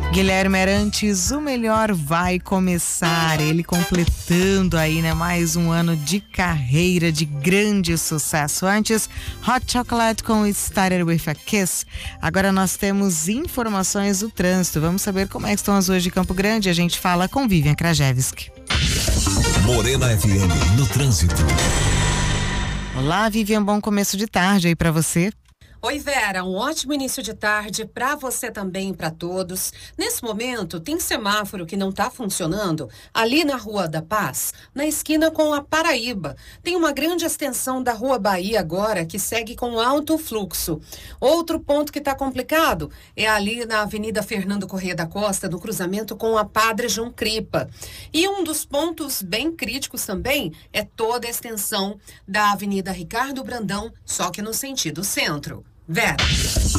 Guilherme Arantes, o melhor vai começar. Ele completando aí, né, mais um ano de carreira de grande sucesso. Antes, Hot Chocolate com Started With a Kiss. Agora nós temos informações do trânsito. Vamos saber como é que estão as ruas de Campo Grande. A gente fala com Vivian Krajewski. Morena FM no trânsito. Olá, Vivian, bom começo de tarde aí pra você. Oi, Vera, um ótimo início de tarde para você também e para todos. Nesse momento, tem semáforo que não está funcionando ali na Rua da Paz, na esquina com a Paraíba. Tem uma grande extensão da Rua Bahia agora que segue com alto fluxo. Outro ponto que está complicado é ali na Avenida Fernando Corrêa da Costa, no cruzamento com a Padre João Cripa. E um dos pontos bem críticos também é toda a extensão da Avenida Ricardo Brandão, só que no sentido centro. Vera.